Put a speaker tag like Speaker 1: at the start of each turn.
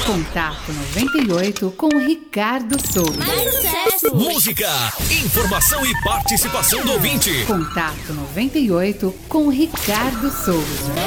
Speaker 1: Contato 98 com Ricardo Souza.
Speaker 2: Mais sucesso!
Speaker 3: Música, informação e participação do ouvinte.
Speaker 1: Contato 98 com Ricardo Souza.